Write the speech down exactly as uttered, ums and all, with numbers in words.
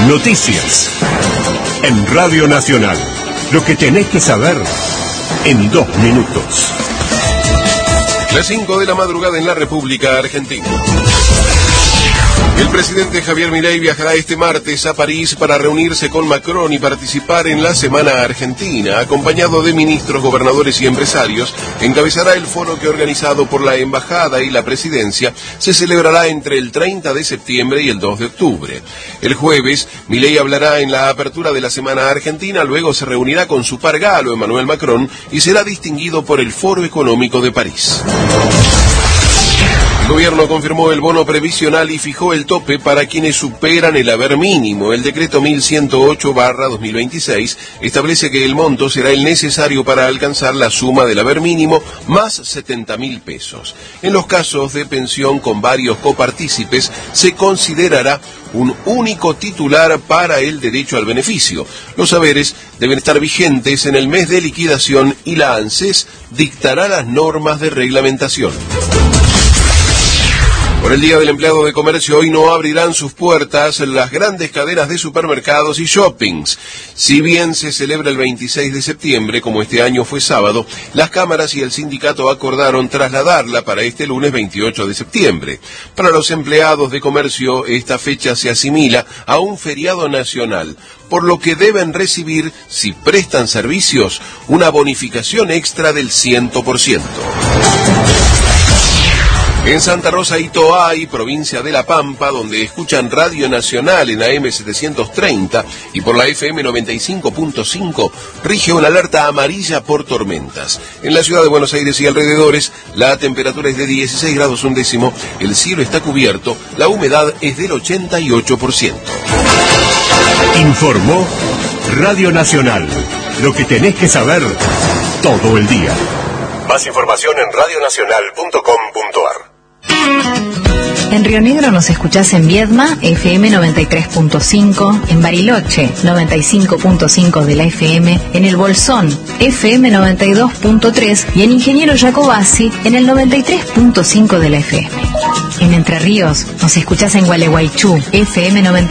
Noticias. En Radio Nacional. Lo que tenés que saber en dos minutos. Las cinco de la madrugada en la República Argentina. El presidente Javier Milei viajará este martes a París para reunirse con Macron y participar en la Semana Argentina. Acompañado de ministros, gobernadores y empresarios, encabezará el foro que, organizado por la Embajada y la Presidencia, se celebrará entre el treinta de septiembre y el dos de octubre. El jueves, Milei hablará en la apertura de la Semana Argentina, luego se reunirá con su par galo, Emmanuel Macron, y será distinguido por el Foro Económico de París. El gobierno confirmó el bono previsional y fijó el tope para quienes superan el haber mínimo. El decreto mil ciento ocho barra dos mil veintiséis establece que el monto será el necesario para alcanzar la suma del haber mínimo más setenta mil pesos. En los casos de pensión con varios copartícipes se considerará un único titular para el derecho al beneficio. Los haberes deben estar vigentes en el mes de liquidación y la ANSES dictará las normas de reglamentación. Por el Día del Empleado de Comercio, hoy no abrirán sus puertas las grandes cadenas de supermercados y shoppings. Si bien se celebra el veintiséis de septiembre, como este año fue sábado, las cámaras y el sindicato acordaron trasladarla para este lunes veintiocho de septiembre. Para los empleados de comercio, esta fecha se asimila a un feriado nacional, por lo que deben recibir, si prestan servicios, una bonificación extra del cien por ciento. En Santa Rosa y Toay, provincia de La Pampa, donde escuchan Radio Nacional en A M setecientos treinta y por la F M noventa y cinco punto cinco, rige una alerta amarilla por tormentas. En la ciudad de Buenos Aires y alrededores, la temperatura es de dieciséis grados un décimo, el cielo está cubierto, la humedad es del ochenta y ocho por ciento. Informó Radio Nacional. Lo que tenés que saber todo el día. Más información en radio nacional punto com punto ar. En Río Negro nos escuchás en Viedma, F M noventa y tres punto cinco, en Bariloche, noventa y cinco punto cinco de la F M, en El Bolsón, F M noventa y dos punto tres y en Ingeniero Jacobasi, en el noventa y tres punto cinco de la F M. En Entre Ríos nos escuchás en Gualeguaychú, F M noventa